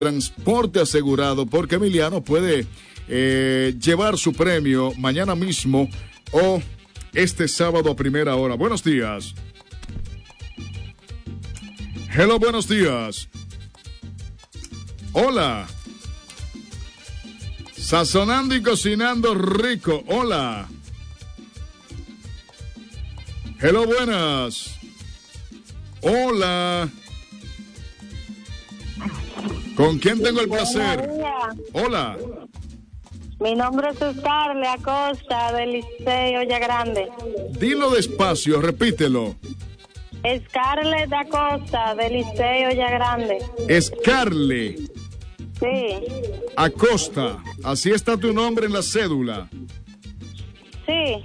transporte asegurado, porque Emiliano puede llevar su premio mañana mismo o este sábado a primera hora. Buenos días. Hello, buenos días. Hola. Sazonando y cocinando rico. Hola. Hello, buenas. Hola. ¿Con quién tengo el placer? Hola. Mi nombre es Scarlett Acosta, del Licey Olla Grande. Dilo despacio, repítelo. Scarlett Acosta, del Licey Olla Grande. Scarlett Sí. Acosta. Así está tu nombre en la cédula. Sí.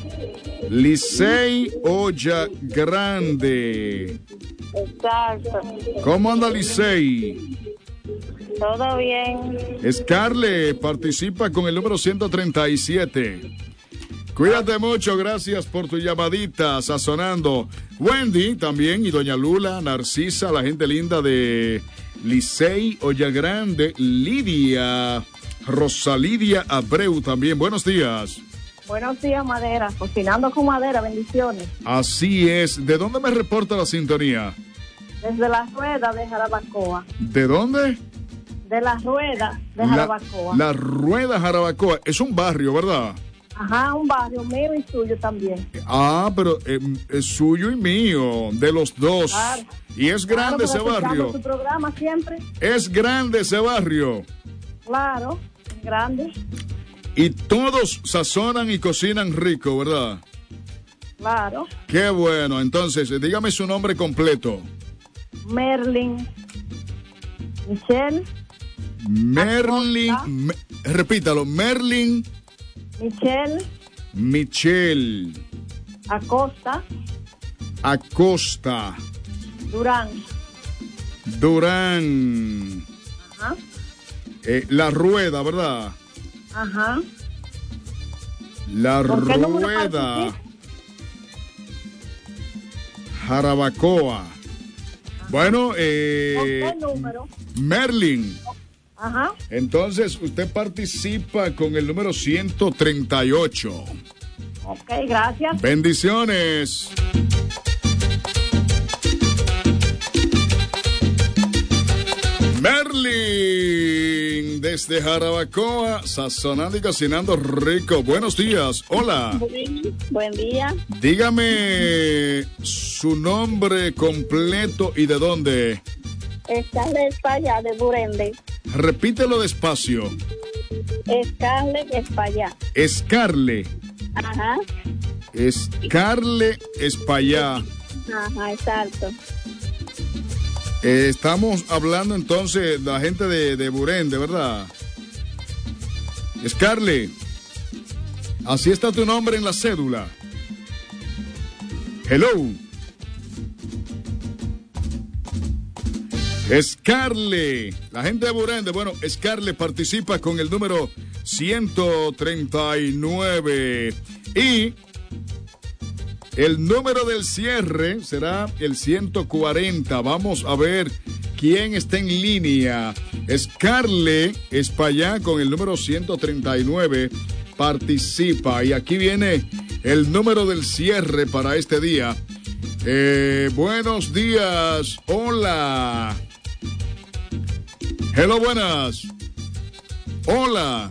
Licey Olla Grande. Exacto. ¿Cómo anda Licey? Todo bien. Scarlett participa con el número 137. Cuídate mucho, gracias por tu llamadita, sazonando. Wendy también, y doña Lula, Narcisa, la gente linda de Licey Olla Grande, Lidia, Rosalidia Abreu también. Buenos días. Buenos días, Madera. Cocinando con Madera, bendiciones. Así es. ¿De dónde me reporta la sintonía? Desde la Rueda de Jarabacoa. ¿De dónde? De la Rueda de Jarabacoa. La Rueda Jarabacoa. Es un barrio, ¿verdad? Ajá, un barrio mío y suyo también. Ah, pero es suyo y mío, de los dos. Claro. Y es grande ese barrio. Su programa siempre. Es grande ese barrio. Claro, grande. Y todos sazonan y cocinan rico, ¿verdad? Claro. Qué bueno. Entonces, dígame su nombre completo. Merlin. Michelle. Merlin. Repítalo. Merlin. Michelle. Acosta. Durán. Ajá. La Rueda, ¿verdad? Ajá. La Rueda. Jarabacoa. Ajá. Bueno, ¿qué número? Merlin. Ajá. Entonces, usted participa con el número 138. Ok, gracias. Bendiciones. Merlin, desde Jarabacoa, sazonando y cocinando rico. Buenos días. Hola. Buen día. Dígame su nombre completo y de dónde. Scarlett Espallá, de Burende. Repítelo despacio. Scarlett Espallá. Scarlett. Ajá. Scarlett Espallá. Ajá, exacto. Estamos hablando entonces de la gente de Burende, ¿verdad? Scarlett, así está tu nombre en la cédula. Hello. Scarlett, la gente de Burende. Bueno, Scarlett participa con el número 139 y el número del cierre será el 140. Vamos a ver quién está en línea. Scarlett Espallá con el número 139 participa. Y aquí viene el número del cierre para este día. Buenos días. Hola. Hello, buenas. Hola.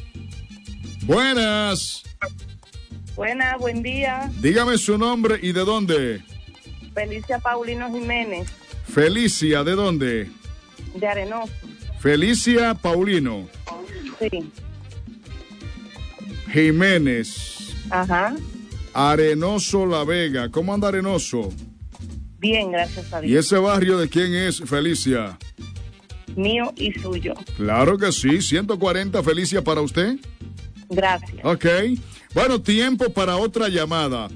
Buenas. Buena, buen día. Dígame su nombre y de dónde. Felicia Paulino Jiménez. Felicia, ¿de dónde? De Arenoso. Felicia Paulino. Sí. Jiménez. Ajá. Arenoso La Vega. ¿Cómo anda Arenoso? Bien, gracias a Dios. ¿Y ese barrio de quién es, Felicia? Mío y suyo. Claro que sí. 140, Felicia, para usted. Gracias. Ok. Bueno, tiempo para otra llamada.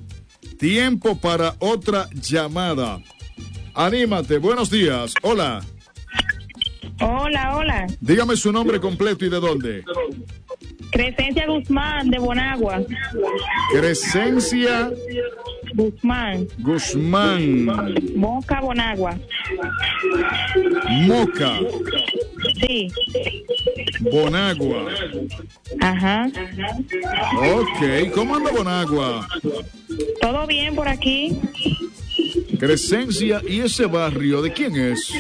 Anímate. Buenos días. Hola. Hola. Dígame su nombre completo y de dónde. Crescencia Guzmán, de Bonagua. Crescencia Guzmán. Moca, Bonagua. Moca. Sí. Bonagua. Ajá. Ok, ¿cómo anda Bonagua? ¿Todo bien por aquí? Crescencia, ¿y ese barrio de quién es?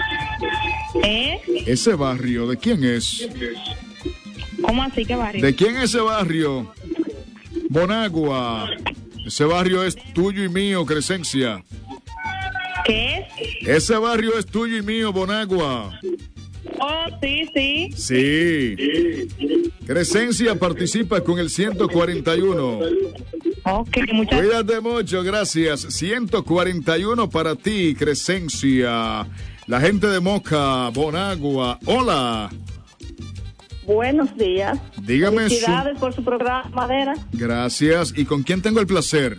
¿Ese barrio de quién es? ¿Cómo así? ¿Qué barrio? ¿De quién es ese barrio? Bonagua. Ese barrio es tuyo y mío, Crescencia. ¿Qué es? Ese barrio es tuyo y mío, Bonagua. Oh, sí, sí. Sí. Crescencia participa con el 141. Ok, muchas gracias. Cuídate mucho, gracias. 141 para ti, Crescencia. La gente de Moca, Bonagua. Hola. Buenos días. Dígame Felicidades por su programa, Madera. Gracias. ¿Y con quién tengo el placer?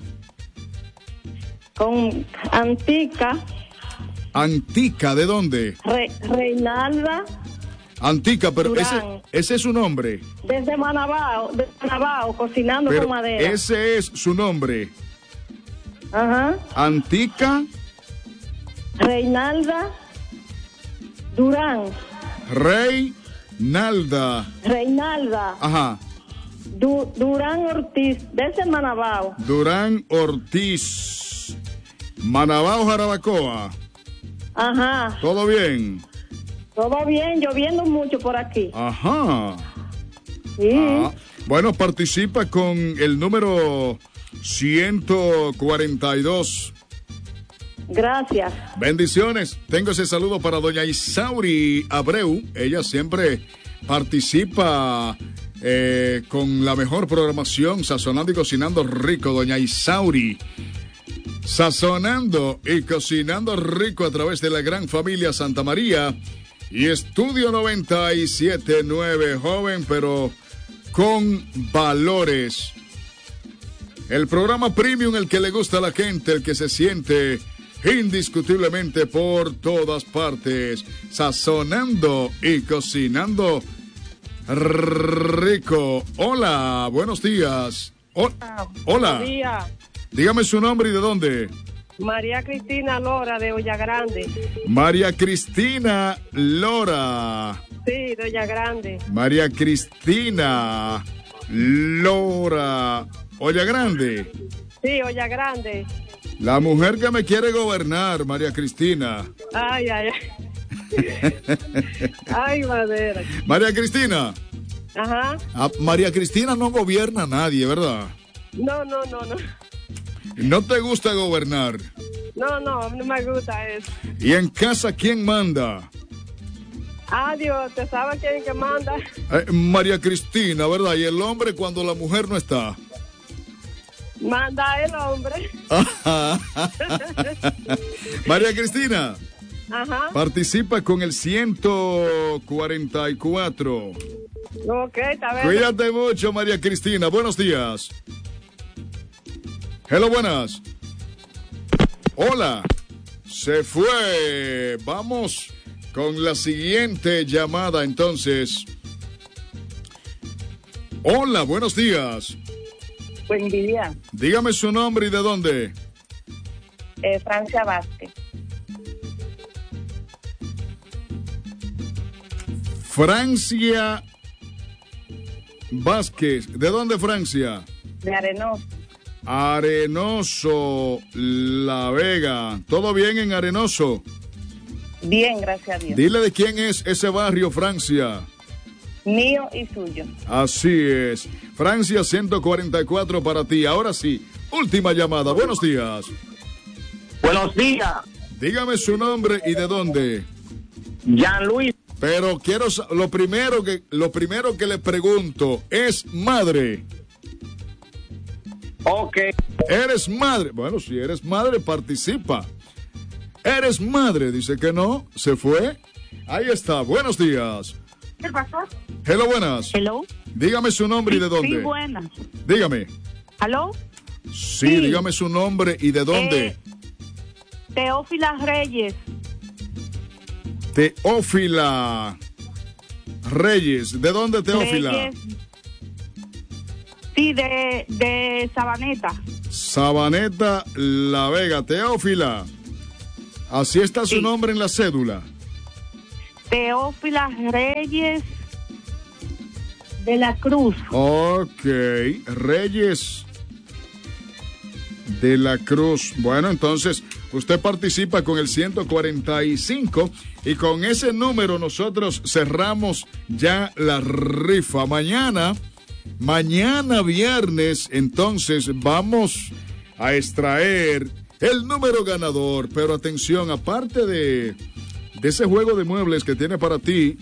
Con Antica. Antica, ¿de dónde? Reinalda. Antica, pero Durán. ese es su nombre. Desde Manabao, cocinando Pero con madera. ese es su nombre. Ajá. Antica Reinalda Durán. Reinalda. Ajá. Durán Ortiz, desde Manabao. Durán Ortiz. Manabao, Jarabacoa. Ajá. ¿Todo bien? Todo bien, lloviendo mucho por aquí. Ajá. Sí. Bueno, participa con el número 142. Gracias. Bendiciones. Tengo ese saludo para doña Isauri Abreu. Ella siempre participa con la mejor programación, sazonando y cocinando rico. Doña Isauri, sazonando y cocinando rico a través de la gran familia Santa María y Estudio 97.9, joven pero con valores. El programa premium, el que le gusta a la gente, el que se siente indiscutiblemente por todas partes, sazonando y cocinando rico. Hola, buenos días. Hola. Buenos días. Dígame su nombre y de dónde. María Cristina Lora, de Olla Grande. María Cristina Lora. Sí, de Olla Grande. María Cristina Lora. Olla Grande. Sí, Olla Grande. La mujer que me quiere gobernar, María Cristina. Ay, ay, ay. Ay, madera. María Cristina. Ajá. María Cristina no gobierna a nadie, ¿verdad? No. ¿No te gusta gobernar? No me gusta eso. ¿Y en casa quién manda? Dios, ¿te sabe quién que manda? María Cristina, ¿verdad? ¿Y el hombre cuando la mujer no está? Manda el hombre. María Cristina. Ajá. Participa con el 144. Ok, está bien. Cuídate mucho, María Cristina. Buenos días. Hello, buenas. Hola. Se fue. Vamos con la siguiente llamada, entonces. Hola, buenos días. Buen día. Dígame su nombre y de dónde. Francia Vázquez. Francia Vázquez. ¿De dónde, Francia? De Arenoso. Arenoso, La Vega. ¿Todo bien en Arenoso? Bien, gracias a Dios. Dile de quién es ese barrio, Francia. Mío y suyo. Así es. Francia 144 para ti. Ahora sí, última llamada. Buenos días. Buenos días. Dígame su nombre y de dónde. Jean Luis. Pero quiero lo primero que le pregunto es madre. Ok. ¿Eres madre? Bueno, si eres madre, participa. ¿Eres madre? Dice que no. Se fue. Ahí está. Buenos días. ¿Qué pasó? Hello, buenas. Hello. Dígame su nombre y de dónde. Sí, buenas. Dígame. ¿Aló? Sí, Sí. dígame su nombre y de dónde. Teófila Reyes. Teófila Reyes. ¿De dónde, Teófila? Reyes. Sí, de Sabaneta. Sabaneta, La Vega. Teófila. Así está su Sí. nombre en la cédula. Teófila Reyes de la Cruz. Ok, Reyes de la Cruz. Bueno, entonces usted participa con el 145 y con ese número nosotros cerramos ya la rifa. Mañana viernes, entonces vamos a extraer el número ganador. Pero atención, aparte de ese juego de muebles que tiene para ti,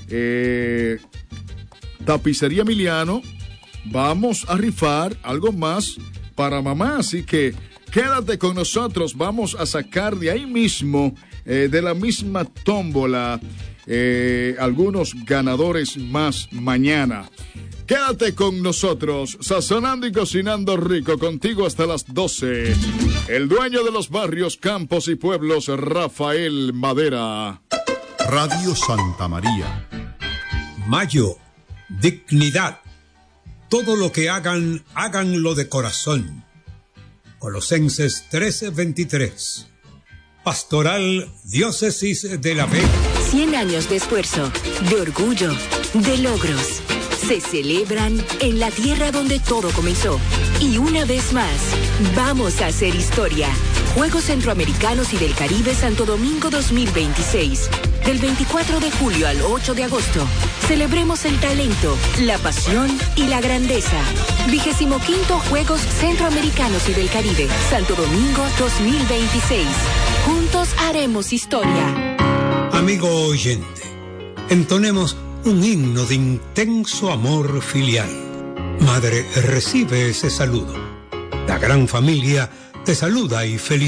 Tapicería Emiliano, vamos a rifar algo más para mamá, así que quédate con nosotros, vamos a sacar de ahí mismo, de la misma tómbola, algunos ganadores más mañana. Quédate con nosotros, sazonando y cocinando rico, contigo hasta las 12. El dueño de los barrios, campos y pueblos, Rafael Madera. Radio Santa María. Mayo, dignidad. Todo lo que hagan, háganlo de corazón. Colosenses 13:23. Pastoral Diócesis de La Vega. 100 años de esfuerzo, de orgullo, de logros. Se celebran en la tierra donde todo comenzó. Y una vez más, vamos a hacer historia. Juegos Centroamericanos y del Caribe Santo Domingo 2026. Del 24 de julio al 8 de agosto. Celebremos el talento, la pasión y la grandeza. 25º Juegos Centroamericanos y del Caribe Santo Domingo 2026. Juntos haremos historia. Amigo oyente, entonemos un himno de intenso amor filial. Madre, recibe ese saludo. La gran familia te saluda y felicita.